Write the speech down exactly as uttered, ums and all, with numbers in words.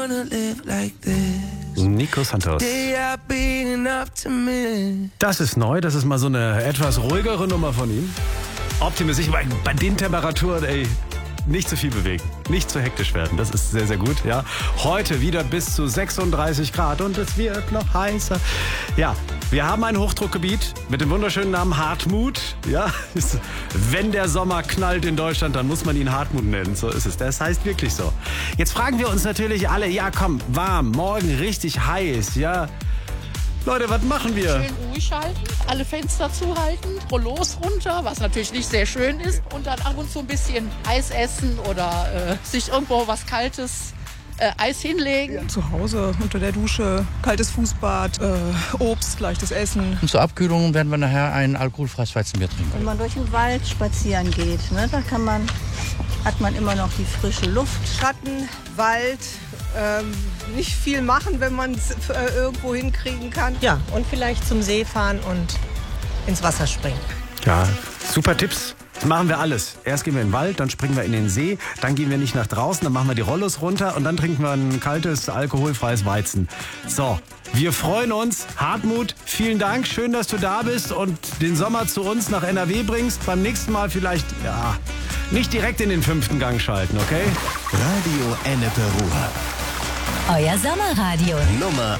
Nico Santos. Das ist neu, das ist mal so eine etwas ruhigere Nummer von ihm. Optimist, ich meine, bei den Temperaturen, ey, nicht zu viel bewegen, nicht zu hektisch werden, das ist sehr, sehr gut, ja. Heute wieder bis zu sechsunddreißig Grad und es wird noch heißer. Ja, wir haben ein Hochdruckgebiet mit dem wunderschönen Namen Hartmut, ja. Wenn der Sommer knallt in Deutschland, dann muss man ihn Hartmut nennen, so ist es. Das heißt wirklich so. Jetzt fragen wir uns natürlich alle, ja komm, warm, morgen richtig heiß, ja. Leute, was machen wir? Schön ruhig halten, alle Fenster zuhalten, Rollos runter, was natürlich nicht sehr schön ist. Und dann ab und zu ein bisschen Eis essen oder äh, sich irgendwo was Kaltes, äh, Eis hinlegen. Ja, zu Hause, unter der Dusche, kaltes Fußbad, äh, Obst, leichtes Essen. Und zur Abkühlung werden wir nachher ein alkoholfreies Weizenbier trinken. Wenn man durch den Wald spazieren geht, ne, da kann man, hat man immer noch die frische Luft. Schatten, Wald, ähm, nicht viel machen, wenn man es äh, irgendwo hinkriegen kann. Ja, und vielleicht zum See fahren und ins Wasser springen. Ja, super Tipps. Machen wir alles. Erst gehen wir in den Wald, dann springen wir in den See, dann gehen wir nicht nach draußen, dann machen wir die Rollos runter und dann trinken wir ein kaltes, alkoholfreies Weizen. So, wir freuen uns. Hartmut, vielen Dank. Schön, dass du da bist und den Sommer zu uns nach N R W bringst. Beim nächsten Mal vielleicht, ja, nicht direkt in den fünften Gang schalten, okay? Radio Ennepe Ruhr. Euer Sommerradio. Nummer